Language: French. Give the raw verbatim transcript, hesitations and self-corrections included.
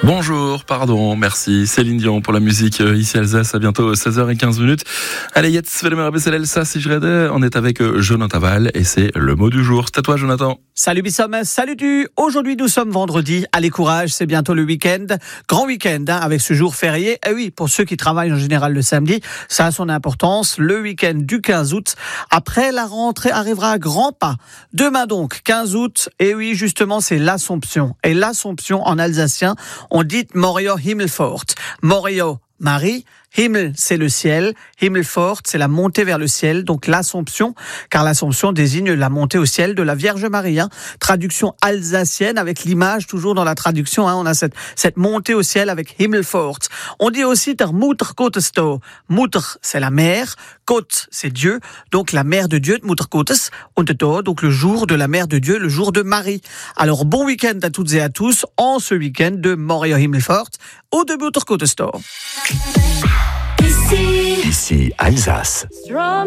Bonjour, pardon, merci. Céline Dion pour la musique ici Alsace, à bientôt seize heures quinze. Allez, jetzt werden wir ein bisschen Alsace, je rede. On est avec Jonathan Val et c'est le mot du jour. C'est à toi, Jonathan. Salut Bissom, salut tu. Aujourd'hui nous sommes vendredi. Allez courage, c'est bientôt le week-end. Grand week-end hein, avec ce jour férié. Et oui, pour ceux qui travaillent en général le samedi, ça a son importance. Le week-end du quinze août. Après, la rentrée arrivera à grands pas. Demain donc, quinze août. Et oui, justement, c'est l'Assomption. Et l'Assomption en alsacien, on dit Morio Himmelfort. Morio, Marie. Himmel, c'est le ciel. Himmelfort, c'est la montée vers le ciel. Donc l'Assomption, car l'Assomption désigne la montée au ciel de la Vierge Marie. Hein. Traduction alsacienne avec l'image toujours dans la traduction. Hein. On a cette, cette montée au ciel avec Himmelfort. On dit aussi der Mutter Gottesto. Mutter, c'est la mère. Gott, c'est Dieu. Donc la mère de Dieu, Mutter Gottes. Und do, donc le jour de la mère de Dieu, le jour de Marie. Alors bon week-end à toutes et à tous en ce week-end de Morio Himmelfort ou de Mutter Gottesto. Ici Alsace.